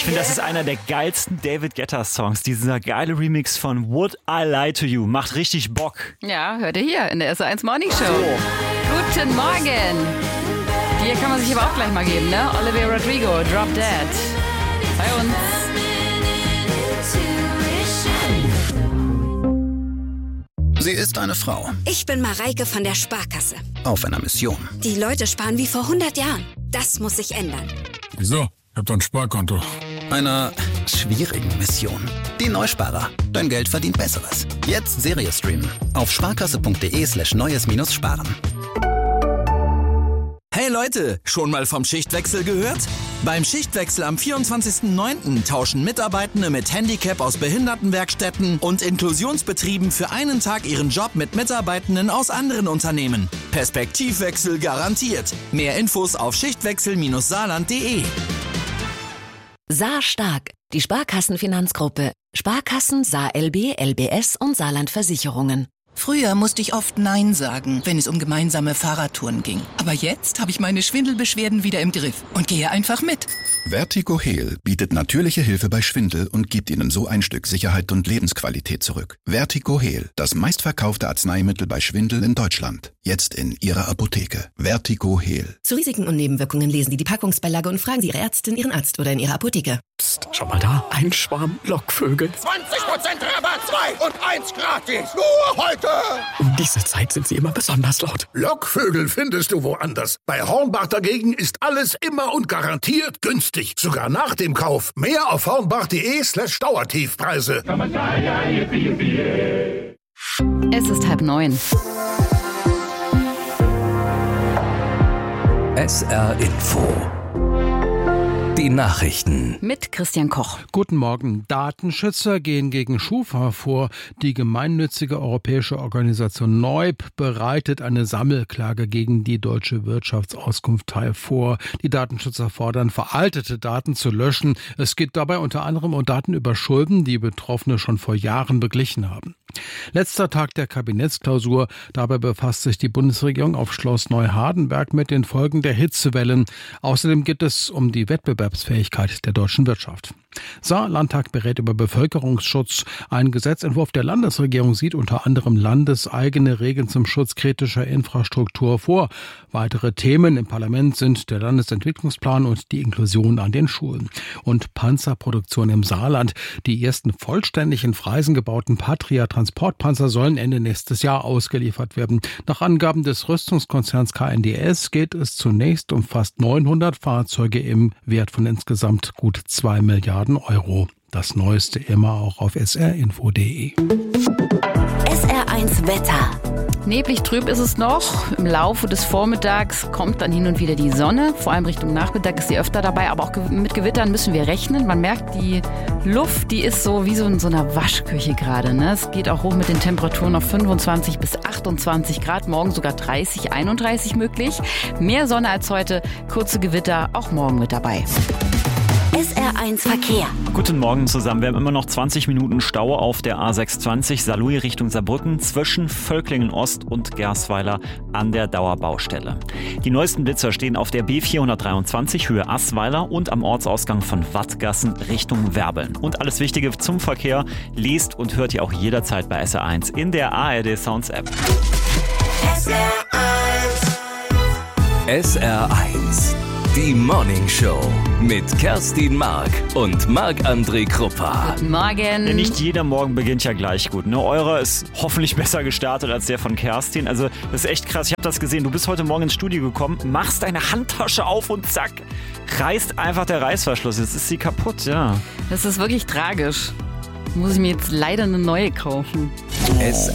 Ich finde, das ist einer der geilsten David Guetta-Songs. Dieser geile Remix von Would I Lie to You. Macht richtig Bock. Ja, hört ihr hier in der SR1 Morning Show. Guten Morgen. Hier kann man sich aber auch gleich mal geben, ne? Olivia Rodrigo, Drop Dead. Bei uns. Sie ist eine Frau. Ich bin Mareike von der Sparkasse. Auf einer Mission. Die Leute sparen wie vor 100 Jahren. Das muss sich ändern. Wieso? Ich hab doch ein Sparkonto. Einer schwierigen Mission. Die Neusparer. Dein Geld verdient Besseres. Jetzt Serie streamen. Auf sparkasse.de/neues-sparen. Hey Leute, schon mal vom Schichtwechsel gehört? Beim Schichtwechsel am 24.09. tauschen Mitarbeitende mit Handicap aus Behindertenwerkstätten und Inklusionsbetrieben für einen Tag ihren Job mit Mitarbeitenden aus anderen Unternehmen. Perspektivwechsel garantiert. Mehr Infos auf schichtwechsel-saarland.de. Saar stark. Die Sparkassenfinanzgruppe. Sparkassen, Saar LB, LBS und Saarland Versicherungen. Früher musste ich oft Nein sagen, wenn es um gemeinsame Fahrradtouren ging. Aber jetzt habe ich meine Schwindelbeschwerden wieder im Griff und gehe einfach mit. Vertigo Heal bietet natürliche Hilfe bei Schwindel und gibt Ihnen so ein Stück Sicherheit und Lebensqualität zurück. Vertigo Heal, das meistverkaufte Arzneimittel bei Schwindel in Deutschland. Jetzt in Ihrer Apotheke. Vertigo Heal. Zu Risiken und Nebenwirkungen lesen Sie die Packungsbeilage und fragen Sie Ihre Ärztin, Ihren Arzt oder in Ihrer Apotheke. Psst, schau mal da, ein Schwarm Lockvögel. 20% Rabatt, 2 und 1 gratis. Nur heute. Um diese Zeit sind sie immer besonders laut. Lockvögel findest du woanders. Bei Hornbach dagegen ist alles immer und garantiert günstig. Sogar nach dem Kauf. Mehr auf hornbach.de/Dauertiefpreise. Es ist 8:30. SR Info. Die Nachrichten. Mit Christian Koch. Guten Morgen. Datenschützer gehen gegen Schufa vor. Die gemeinnützige europäische Organisation NEUB bereitet eine Sammelklage gegen die Deutsche Wirtschaftsauskunftei vor. Die Datenschützer fordern, veraltete Daten zu löschen. Es geht dabei unter anderem um Daten über Schulden, die Betroffene schon vor Jahren beglichen haben. Letzter Tag der Kabinettsklausur. Dabei befasst sich die Bundesregierung auf Schloss Neuhardenberg mit den Folgen der Hitzewellen. Außerdem geht es um die Wettbewerbsfähigkeit der deutschen Wirtschaft. Saarlandtag berät über Bevölkerungsschutz. Ein Gesetzentwurf der Landesregierung sieht unter anderem landeseigene Regeln zum Schutz kritischer Infrastruktur vor. Weitere Themen im Parlament sind der Landesentwicklungsplan und die Inklusion an den Schulen. Und Panzerproduktion im Saarland. Die ersten vollständig in Freisen gebauten Patria-Transportpanzer sollen Ende nächstes Jahr ausgeliefert werden. Nach Angaben des Rüstungskonzerns KNDS geht es zunächst um fast 900 Fahrzeuge im Wert von insgesamt gut 2 Milliarden Euro. Das Neueste immer auch auf srinfo.de. SR1 Wetter. Neblig trüb ist es noch. Im Laufe des Vormittags kommt dann hin und wieder die Sonne. Vor allem Richtung Nachmittag ist sie öfter dabei. Aber auch mit Gewittern müssen wir rechnen. Man merkt, die Luft, die ist so wie so in so einer Waschküche gerade. Ne? Es geht auch hoch mit den Temperaturen auf 25 bis 28 Grad. Morgen sogar 30, 31 möglich. Mehr Sonne als heute. Kurze Gewitter auch morgen mit dabei. SR1 Verkehr. Guten Morgen zusammen. Wir haben immer noch 20 Minuten Stau auf der A620 Saarlouis Richtung Saarbrücken zwischen Völklingen Ost und Gersweiler an der Dauerbaustelle. Die neuesten Blitzer stehen auf der B423 Höhe Assweiler und am Ortsausgang von Wattgassen Richtung Werbeln. Und alles Wichtige zum Verkehr lest und hört ihr auch jederzeit bei SR1 in der ARD Sounds App. SR1. Die Morning Show mit Kerstin Mark und Marc-André Kruppa. Guten Morgen. Ja, nicht jeder Morgen beginnt ja gleich gut. Ne? Eurer ist hoffentlich besser gestartet als der von Kerstin. Also das ist echt krass. Ich habe das gesehen. Du bist heute Morgen ins Studio gekommen, machst deine Handtasche auf und zack, reißt einfach der Reißverschluss. Jetzt ist sie kaputt, ja. Das ist wirklich tragisch. Muss ich mir jetzt leider eine neue kaufen.